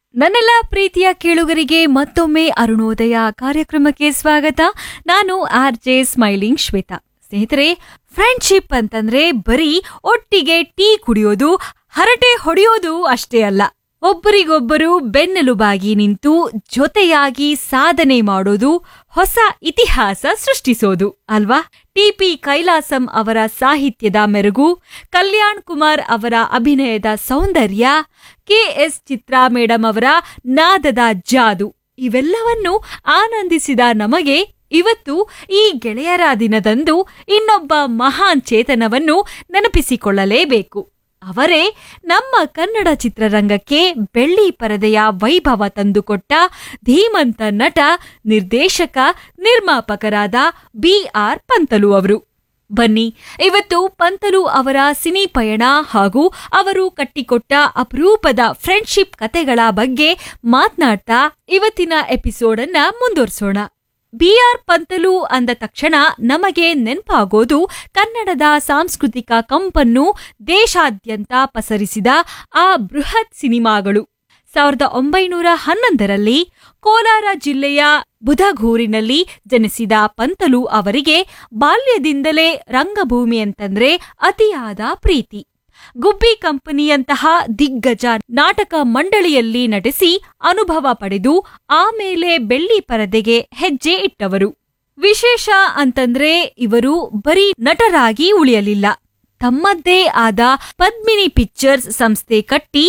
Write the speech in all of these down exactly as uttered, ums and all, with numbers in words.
ನನ್ನೆಲ್ಲ ಪ್ರೀತಿಯ ಕೇಳುಗರಿಗೆ ಮತ್ತೊಮ್ಮೆ ಅರುಣೋದಯ ಕಾರ್ಯಕ್ರಮಕ್ಕೆ ಸ್ವಾಗತ. ನಾನು ಆರ್ ಜೆ ಸ್ಮೈಲಿಂಗ್ ಶ್ವೇತಾ. ಸ್ನೇಹಿತರೆ, ಫ್ರೆಂಡ್ಶಿಪ್ ಅಂತಂದ್ರೆ ಬರೀ ಒಟ್ಟಿಗೆ ಟೀ ಕುಡಿಯೋದು, ಹರಟೆ ಹೊಡೆಯೋದು ಅಷ್ಟೇ ಅಲ್ಲ. ಒಬ್ಬರಿಗೊಬ್ಬರು ಬೆನ್ನೆಲುಬಾಗಿ ನಿಂತು ಜೊತೆಯಾಗಿ ಸಾಧನೆ ಮಾಡೋದು, ಹೊಸ ಇತಿಹಾಸ ಸೃಷ್ಟಿಸೋದು ಅಲ್ವಾ? ಟಿಪಿ ಕೈಲಾಸಂ ಅವರ ಸಾಹಿತ್ಯದ ಮೆರುಗು, ಕಲ್ಯಾಣ್ ಕುಮಾರ್ ಅವರ ಅಭಿನಯದ ಸೌಂದರ್ಯ, ಕೆಎಸ್ ಚಿತ್ರಾ ಮೇಡಂ ಅವರ ನಾದದ ಜಾದು ಇವೆಲ್ಲವನ್ನು ಆನಂದಿಸಿದ ನಮಗೆ ಇವತ್ತು ಈ ಗೆಳೆಯರ ದಿನದಂದು ಇನ್ನೊಬ್ಬ ಮಹಾನ್ ಚೇತನವನ್ನು ನೆನಪಿಸಿಕೊಳ್ಳಲೇಬೇಕು. ಅವರೇ ನಮ್ಮ ಕನ್ನಡ ಚಿತ್ರರಂಗಕ್ಕೆ ಬೆಳ್ಳಿ ಪರದೆಯ ವೈಭವ ತಂದುಕೊಟ್ಟ ಧೀಮಂತ ನಟ, ನಿರ್ದೇಶಕ, ನಿರ್ಮಾಪಕರಾದ ಬಿ ಆರ್ ಪಂತಲು ಅವರು. ಬನ್ನಿ, ಇವತ್ತು ಪಂತಲು ಅವರ ಸಿನಿ ಪಯಣ ಹಾಗೂ ಅವರು ಕಟ್ಟಿಕೊಟ್ಟ ಅಪರೂಪದ ಫ್ರೆಂಡ್ಶಿಪ್ ಕತೆಗಳ ಬಗ್ಗೆ ಮಾತನಾಡ್ತಾ ಇವತ್ತಿನ ಎಪಿಸೋಡ್ ಅನ್ನ ಮುಂದುವರಿಸೋಣ. ಬಿ ಆರ್ ಪಂತಲು ಅಂದ ತಕ್ಷಣ ನಮಗೆ ನೆನಪಾಗೋದು ಕನ್ನಡದ ಸಾಂಸ್ಕೃತಿಕ ಕಂಪನ್ನು ದೇಶಾದ್ಯಂತ ಪಸರಿಸಿದ ಆ ಬೃಹತ್ ಸಿನಿಮಾಗಳು. ಸಾವಿರದ ಒಂಬೈನೂರ ಹನ್ನೊಂದರಲ್ಲಿ ಕೋಲಾರ ಜಿಲ್ಲೆಯ ಬುಧಗೂರಿನಲ್ಲಿ ಜನಿಸಿದ ಪಂತಲು ಅವರಿಗೆ ಬಾಲ್ಯದಿಂದಲೇ ರಂಗಭೂಮಿ ಅಂತಂದ್ರೆ ಅತಿಯಾದ ಪ್ರೀತಿ. ಗುಬ್ಬಿ ಕಂಪನಿಯಂತಹ ದಿಗ್ಗಜ ನಾಟಕ ಮಂಡಳಿಯಲ್ಲಿ ನಟಿಸಿ ಅನುಭವ ಪಡೆದು ಆಮೇಲೆ ಬೆಳ್ಳಿ ಪರದೆಗೆ ಹೆಜ್ಜೆ ಇಟ್ಟವರು. ವಿಶೇಷ ಅಂತಂದ್ರೆ ಇವರು ಬರೀ ನಟರಾಗಿ ಉಳಿಯಲಿಲ್ಲ. ತಮ್ಮದ್ದೇ ಆದ ಪದ್ಮಿನಿ ಪಿಕ್ಚರ್ಸ್ ಸಂಸ್ಥೆ ಕಟ್ಟಿ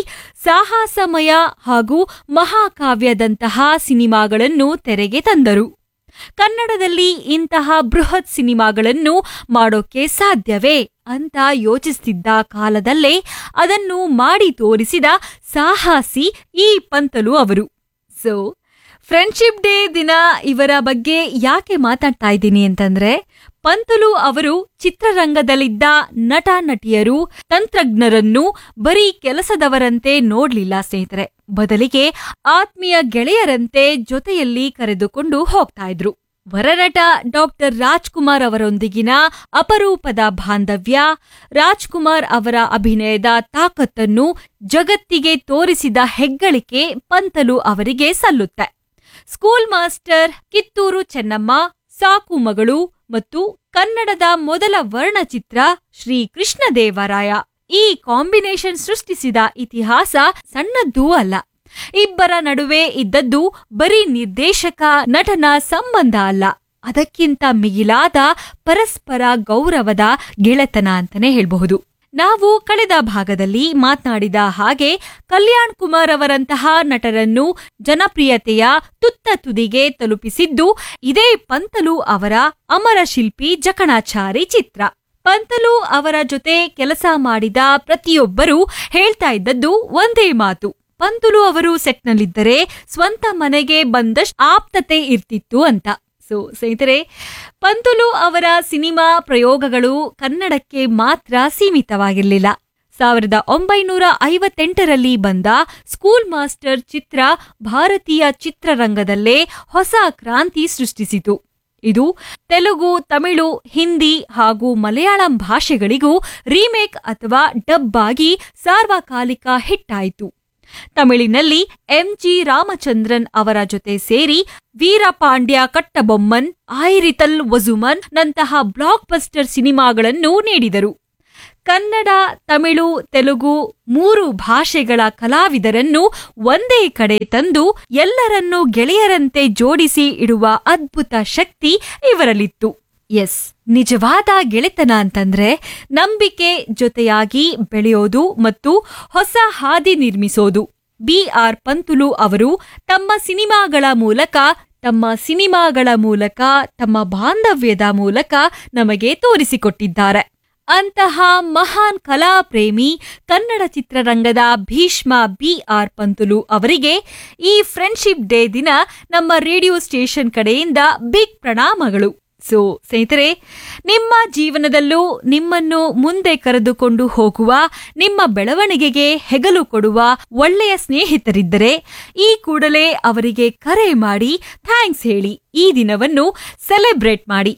ಸಾಹಸಮಯ ಹಾಗೂ ಮಹಾಕಾವ್ಯದಂತಹ ಸಿನಿಮಾಗಳನ್ನು ತೆರೆಗೆ ತಂದರು. ಕನ್ನಡದಲ್ಲಿ ಇಂತಹ ಬೃಹತ್ ಸಿನಿಮಾಗಳನ್ನು ಮಾಡೋಕೆ ಸಾಧ್ಯವೇ ಅಂತ ಯೋಚಿಸುತ್ತಿದ್ದ ಕಾಲದಲ್ಲೇ ಅದನ್ನು ಮಾಡಿ ತೋರಿಸಿದ ಸಾಹಸಿ ಈ ಪಂತಲು ಅವರು. ಸೊ ಫ್ರೆಂಡ್ಶಿಪ್ ಡೇ ದಿನ ಇವರ ಬಗ್ಗೆ ಯಾಕೆ ಮಾತಾಡ್ತಾ ಇದ್ದೀನಿ ಅಂತಂದ್ರೆ, ಪಂತಲು ಅವರು ಚಿತ್ರರಂಗದಲ್ಲಿದ್ದ ನಟ ನಟಿಯರು, ತಂತ್ರಜ್ಞರನ್ನು ಬರೀ ಕೆಲಸದವರಂತೆ ನೋಡ್ಲಿಲ್ಲ ಸ್ನೇಹಿತರೆ. ಬದಲಿಗೆ ಆತ್ಮೀಯ ಗೆಳೆಯರಂತೆ ಜೊತೆಯಲ್ಲಿ ಕರೆದುಕೊಂಡು ಹೋಗ್ತಾ ಇದ್ರು. ವರನಟ ಡಾಕ್ಟರ್ ರಾಜ್ಕುಮಾರ್ ಅವರೊಂದಿಗಿನ ಅಪರೂಪದ ಬಾಂಧವ್ಯ, ರಾಜ್ಕುಮಾರ್ ಅವರ ಅಭಿನಯದ ತಾಕತ್ತನ್ನು ಜಗತ್ತಿಗೆ ತೋರಿಸಿದ ಹೆಗ್ಗಳಿಕೆ ಪಂತಲು ಅವರಿಗೆ ಸಲ್ಲುತ್ತೆ. ಸ್ಕೂಲ್ ಮಾಸ್ಟರ್, ಕಿತ್ತೂರು ಚೆನ್ನಮ್ಮ, ಸಾಕು ಮಗಳು ಮತ್ತು ಕನ್ನಡದ ಮೊದಲ ವರ್ಣಚಿತ್ರ ಶ್ರೀ ಕೃಷ್ಣದೇವರಾಯ, ಈ ಕಾಂಬಿನೇಷನ್ ಸೃಷ್ಟಿಸಿದ ಇತಿಹಾಸ ಸಣ್ಣದ್ದೂ ಅಲ್ಲ. ಇಬ್ಬರ ನಡುವೆ ಇದ್ದದ್ದು ಬರೀ ನಿರ್ದೇಶಕ ನಟನ ಸಂಬಂಧ ಅಲ್ಲ, ಅದಕ್ಕಿಂತ ಮಿಗಿಲಾದ ಪರಸ್ಪರ ಗೌರವದ ಗೆಳೆತನ ಅಂತಾನೆ ಹೇಳಬಹುದು. ನಾವು ಕಳೆದ ಭಾಗದಲ್ಲಿ ಮಾತನಾಡಿದ ಹಾಗೆ ಕಲ್ಯಾಣ್ ಕುಮಾರ್ ಅವರಂತಹ ನಟರನ್ನು ಜನಪ್ರಿಯತೆಯ ತುತ್ತ ತುದಿಗೆ ತಲುಪಿಸಿದ್ದು ಇದೇ ಪಂತಲು ಅವರ ಅಮರ ಶಿಲ್ಪಿ ಜಕಣಾಚಾರಿ ಚಿತ್ರ. ಪಂತಲು ಅವರ ಜೊತೆ ಕೆಲಸ ಮಾಡಿದ ಪ್ರತಿಯೊಬ್ಬರೂ ಹೇಳ್ತಾ ಇದ್ದದ್ದು ಒಂದೇ ಮಾತು: ಪಂತಲು ಅವರು ಸೆಟ್ನಲ್ಲಿದ್ದರೆ ಸ್ವಂತ ಮನೆಗೆ ಬಂದಷ್ಟು ಆಪ್ತತೆ ಇರ್ತಿತ್ತು ಅಂತ. ಸೊ ಸ್ನೇಹಿತರೆ, ಪಂತಲು ಅವರ ಸಿನಿಮಾ ಪ್ರಯೋಗಗಳು ಕನ್ನಡಕ್ಕೆ ಮಾತ್ರ ಸೀಮಿತವಾಗಿರಲಿಲ್ಲ. ಸಾವಿರದ ಒಂಬೈನೂರ ಐವತ್ತೆಂಟರಲ್ಲಿ ಬಂದ ಸ್ಕೂಲ್ ಮಾಸ್ಟರ್ ಚಿತ್ರ ಭಾರತೀಯ ಚಿತ್ರರಂಗದಲ್ಲೇ ಹೊಸ ಕ್ರಾಂತಿ ಸೃಷ್ಟಿಸಿತು. ಇದು ತೆಲುಗು, ತಮಿಳು, ಹಿಂದಿ ಹಾಗೂ ಮಲಯಾಳಂ ಭಾಷೆಗಳಿಗೂ ರೀಮೇಕ್ ಅಥವಾ ಡಬ್ ಆಗಿ ಸಾರ್ವಕಾಲಿಕ ಹಿಟ್ ಆಯಿತು. ತಮಿಳಿನಲ್ಲಿ ಎಂ ಜಿ ರಾಮಚಂದ್ರನ್ ಅವರ ಜೊತೆ ಸೇರಿ ವೀರಪಾಂಡ್ಯ ಕಟ್ಟಬೊಮ್ಮನ್, ಆಯಿರಿತಲ್ ವಜುಮನ್ ನಂತಹ ಬ್ಲಾಕ್ ಬಸ್ಟರ್ ಸಿನಿಮಾಗಳನ್ನು ನೀಡಿದರು. ಕನ್ನಡ, ತಮಿಳು, ತೆಲುಗು ಮೂರು ಭಾಷೆಗಳ ಕಲಾವಿದರನ್ನು ಒಂದೇ ಕಡೆ ತಂದು ಎಲ್ಲರನ್ನೂ ಗೆಳೆಯರಂತೆ ಜೋಡಿಸಿ ಇಡುವ ಅದ್ಭುತ ಶಕ್ತಿ ಇವರಲ್ಲಿತ್ತು. ಎಸ್, ನಿಜವಾದ ಗೆಳೆತನ ಅಂತಂದ್ರೆ ನಂಬಿಕೆ, ಜೊತೆಯಾಗಿ ಬೆಳೆಯೋದು ಮತ್ತು ಹೊಸ ಹಾದಿ ನಿರ್ಮಿಸೋದು. ಬಿ ಆರ್ ಪಂತಲು ಅವರು ತಮ್ಮ ಸಿನಿಮಾಗಳ ಮೂಲಕ ತಮ್ಮ ಸಿನಿಮಾಗಳ ಮೂಲಕ ತಮ್ಮ ಬಾಂಧವ್ಯದ ಮೂಲಕ ನಮಗೆ ತೋರಿಸಿಕೊಟ್ಟಿದ್ದಾರೆ. ಅಂತಹ ಮಹಾನ್ ಕಲಾ ಪ್ರೇಮಿ, ಕನ್ನಡ ಚಿತ್ರರಂಗದ ಭೀಷ್ಮ ಬಿ ಆರ್ ಪಂತಲು ಅವರಿಗೆ ಈ ಫ್ರೆಂಡ್ಶಿಪ್ ಡೇ ದಿನ ನಮ್ಮ ರೇಡಿಯೋ ಸ್ಟೇಷನ್ ಕಡೆಯಿಂದ ಬಿಗ್ ಪ್ರಣಾಮಗಳು. ಸೊ ಸ್ನೇಹಿತರೆ, ನಿಮ್ಮ ಜೀವನದಲ್ಲೂ ನಿಮ್ಮನ್ನು ಮುಂದೆ ಕರೆದುಕೊಂಡು ಹೋಗುವ, ನಿಮ್ಮ ಬೆಳವಣಿಗೆಗೆ ಹೆಗಲು ಕೊಡುವ ಒಳ್ಳೆಯ ಸ್ನೇಹಿತರಿದ್ದರೆ ಈ ಕೂಡಲೇ ಅವರಿಗೆ ಕರೆ ಮಾಡಿ ಥ್ಯಾಂಕ್ಸ್ ಹೇಳಿ ಈ ದಿನವನ್ನು ಸೆಲೆಬ್ರೇಟ್ ಮಾಡಿ.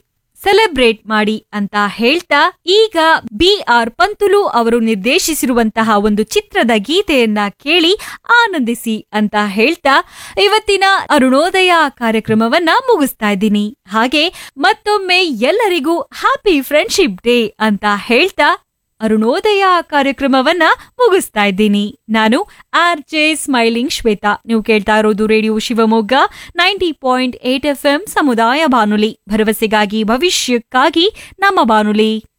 ಸೆಲೆಬ್ರೇಟ್ ಮಾಡಿ ಅಂತ ಹೇಳ್ತಾ ಈಗ ಬಿ ಆರ್ ಪಂತುಲು ಅವರು ನಿರ್ದೇಶಿಸಿರುವಂತಹ ಒಂದು ಚಿತ್ರದ ಗೀತೆಯನ್ನ ಕೇಳಿ ಆನಂದಿಸಿ ಅಂತ ಹೇಳ್ತಾ ಇವತ್ತಿನ ಅರುಣೋದಯ ಕಾರ್ಯಕ್ರಮವನ್ನ ಮುಗಿಸ್ತಾ ಇದ್ದೀನಿ. ಹಾಗೆ ಮತ್ತೊಮ್ಮೆ ಎಲ್ಲರಿಗೂ ಹ್ಯಾಪಿ ಫ್ರೆಂಡ್ಶಿಪ್ ಡೇ ಅಂತ ಹೇಳ್ತಾ ಅರುಣೋದಯ ಕಾರ್ಯಕ್ರಮವನ್ನ ಮುಗಿಸ್ತಾ ಇದ್ದೀನಿ. ನಾನು ಆರ್ ಜೆ ಸ್ಮೈಲಿಂಗ್ ಶ್ವೇತಾ. ನೀವು ಕೇಳ್ತಾ ಇರೋದು radio Shivamogga ninety point eight F M ಸಮುದಾಯ ಬಾನುಲಿ, ಭರವಸೆಗಾಗಿ ಭವಿಷ್ಯಕ್ಕಾಗಿ ನಮ್ಮ ಬಾನುಲಿ.